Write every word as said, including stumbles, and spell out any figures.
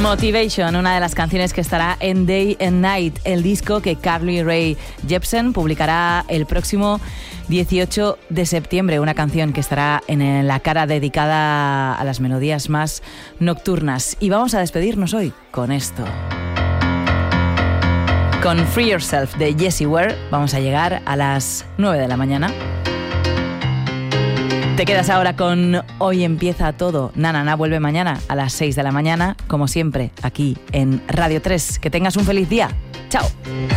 Motivation, una de las canciones que estará en Day and Night, el disco que Carly Rae Jepsen publicará el próximo dieciocho de septiembre, una canción que estará en la cara dedicada a las melodías más nocturnas. Y vamos a despedirnos hoy con esto. Con Free Yourself de Jessie Ware vamos a llegar a las nueve de la mañana. Te quedas ahora con Hoy Empieza Todo. Nanana vuelve mañana a las seis de la mañana, como siempre, aquí en Radio tres. Que tengas un feliz día. Chao.